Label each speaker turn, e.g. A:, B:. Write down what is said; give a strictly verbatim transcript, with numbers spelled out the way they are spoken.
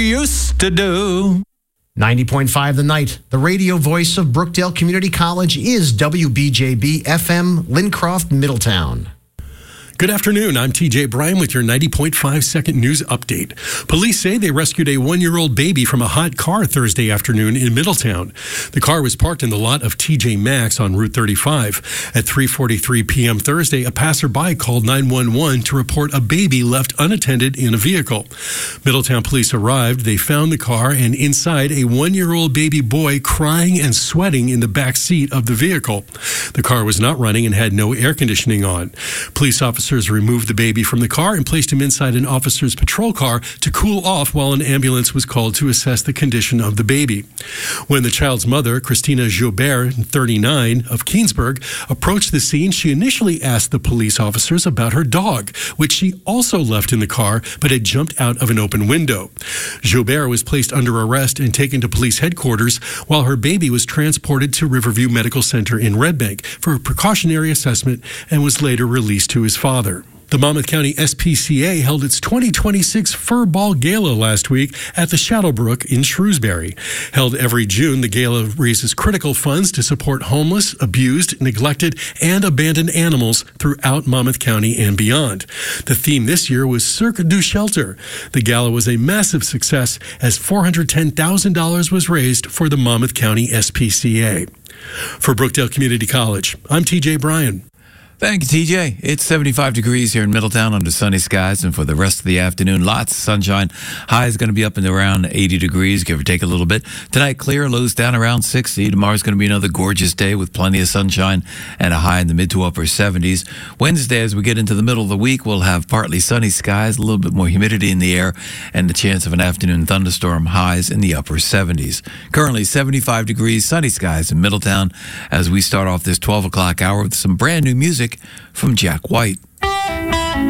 A: used to do.
B: ninety point five The Night, the radio voice of Brookdale Community College, is W B J B F M, Lincroft, Middletown.
C: Good afternoon. I'm T J Bryan with your ninety point five second news update. Police say they rescued a one-year-old baby from a hot car Thursday afternoon in Middletown. The car was parked in the lot of T J Maxx on Route thirty-five. At three forty-three p.m. Thursday, a passerby called nine one one to report a baby left unattended in a vehicle. Middletown police arrived. They found the car and inside a one-year-old baby boy crying and sweating in the back seat of the vehicle. The car was not running and had no air conditioning on. Police officers removed the baby from the car and placed him inside an officer's patrol car to cool off while an ambulance was called to assess the condition of the baby. When the child's mother, Christina Joubert, thirty-nine, of Keensburg, approached the scene, she initially asked the police officers about her dog, which she also left in the car but had jumped out of an open window. Joubert was placed under arrest and taken to police headquarters while her baby was transported to Riverview Medical Center in Red Bank for a precautionary assessment and was later released to his father. The Monmouth County S P C A held its twenty twenty-six Fur Ball Gala last week at the Shadowbrook in Shrewsbury. Held every June, the gala raises critical funds to support homeless, abused, neglected, and abandoned animals throughout Monmouth County and beyond. The theme this year was Cirque du Shelter. The gala was a massive success as four hundred ten thousand dollars was raised for the Monmouth County S P C A. For Brookdale Community College, I'm T J Bryan.
D: Thank you, T J. It's seventy-five degrees here in Middletown under sunny skies, and for the rest of the afternoon, lots of sunshine. High is going to be up and around eighty degrees, give or take a little bit. Tonight, clear, lows down around sixty. Tomorrow's going to be another gorgeous day with plenty of sunshine and a high in the mid to upper seventies. Wednesday, as we get into the middle of the week, we'll have partly sunny skies, a little bit more humidity in the air, and the chance of an afternoon thunderstorm, highs in the upper seventies. Currently, seventy-five degrees, sunny skies in Middletown as we start off this twelve o'clock hour with some brand new music from Jack White.